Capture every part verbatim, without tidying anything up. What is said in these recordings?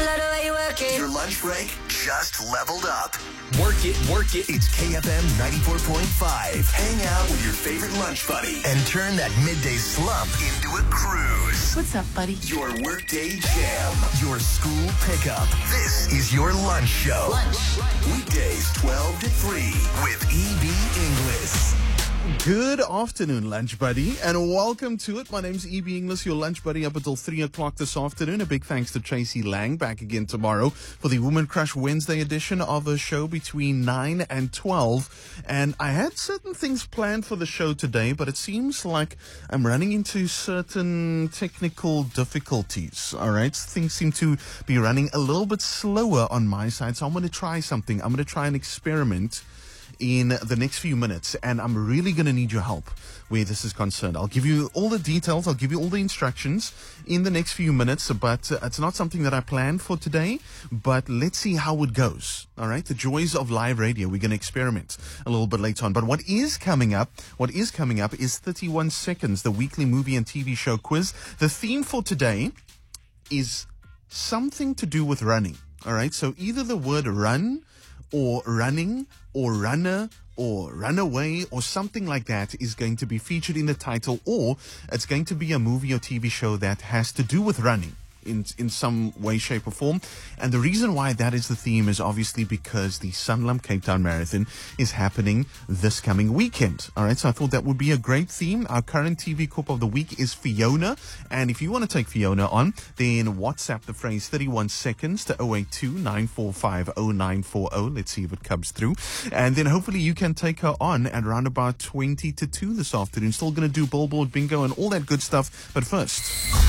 love the way you work it. Your lunch break just leveled up. Work it, work it. It's K F M ninety-four point five. Hang out with your favorite lunch buddy and turn that midday slump into a cruise. What's up, buddy? Your workday jam. Your school pickup. This is your lunch show. Lunch. Weekdays twelve to three with E B Inglis. Good afternoon, Lunch Buddy, and welcome to it. My name's E B Inglis, your Lunch Buddy, up until three o'clock this afternoon. A big thanks to Tracy Lang, back again tomorrow for the Woman Crush Wednesday edition of a show between nine and twelve. And I had certain things planned for the show today, but it seems like I'm running into certain technical difficulties, all right? Things seem to be running a little bit slower on my side, so I'm going to try something. I'm going to try an experiment in the next few minutes, and I'm really going to need your help where this is concerned. I'll give you all the details, I'll give you all the instructions in the next few minutes, but uh, it's not something that I planned for today, but let's see how it goes. All right, the joys of live radio. We're going to experiment a little bit later on, but what is coming up, what is coming up is thirty-one seconds, the weekly movie and T V show quiz. The theme for today is something to do with running. All right, so either the word run or running, or runner, or runaway, or something like that is going to be featured in the title, or it's going to be a movie or T V show that has to do with running in in some way, shape, or form. And the reason why that is the theme is obviously because the Sanlam Cape Town Marathon is happening this coming weekend. All right, so I thought that would be a great theme. Our current T V Corp of the week is Fiona, and if you want to take Fiona on, then WhatsApp the phrase thirty-one seconds to oh eight two, nine four five, oh nine four oh. Let's see if it comes through, and then hopefully you can take her on at around about twenty to two this afternoon. Still going to do billboard bingo and all that good stuff, but first,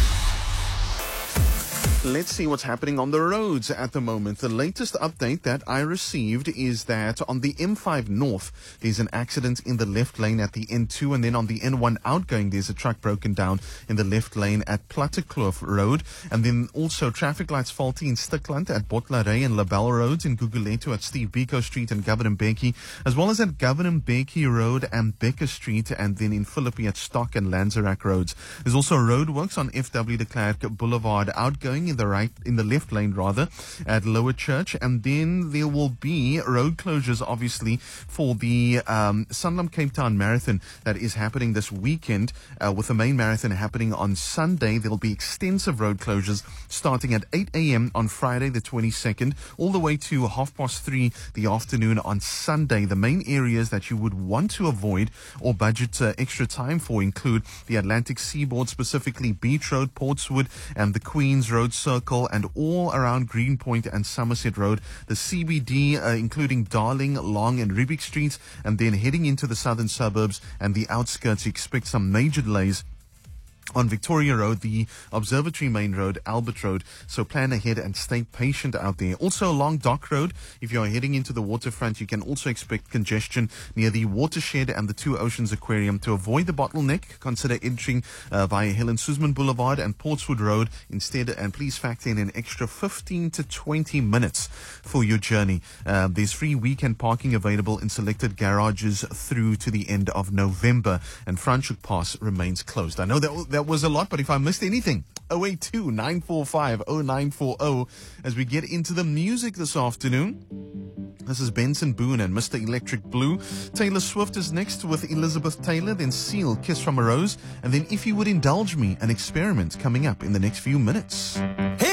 let's see what's happening on the roads at the moment. The latest update that I received is that on the M five North, there's an accident in the left lane at the N two, and then on the N one outgoing, there's a truck broken down in the left lane at Plattekloof Road, and then also traffic lights faulty in Stikland at Botlarey and Labelle Roads, in Gugulethu at Steve Biko Street and Governor Mbeki, as well as at Governor Mbeki Road and Becker Street, and then in Philippi at Stock and Lanzerac Roads. There's also roadworks on F W de Klerk Boulevard outgoing in the right, in the left lane rather, at Lower Church, and then there will be road closures obviously for the um, Sanlam Cape Town Marathon that is happening this weekend, uh, with the main marathon happening on Sunday. There will be extensive road closures starting at eight a.m. on Friday the twenty-second, all the way to half past three the afternoon on Sunday. The main areas that you would want to avoid or budget uh, extra time for include the Atlantic Seaboard, specifically Beach Road, Portswood, and the Queens Road Circle, and all around Greenpoint and Somerset Road, the C B D, uh, including Darling, Long, and Rubik Streets, and then heading into the southern suburbs and the outskirts. You expect some major delays on Victoria Road, the Observatory Main Road, Albert Road, so plan ahead and stay patient out there. Also along Dock Road, if you are heading into the waterfront, you can also expect congestion near the Watershed and the Two Oceans Aquarium. To avoid the bottleneck, consider entering uh, via Helen Suzman Boulevard and Portswood Road instead, and please factor in an extra fifteen to twenty minutes for your journey. Uh, there's free weekend parking available in selected garages through to the end of November, and Franschhoek Pass remains closed. I know that that was a lot, but if I missed anything, oh eight two, nine four five, oh nine four oh. As we get into the music this afternoon, this is Benson Boone and Mister Electric Blue. Taylor Swift is next with Elizabeth Taylor, then Seal, Kiss from a Rose, and then If You Would Indulge Me, an experiment coming up in the next few minutes.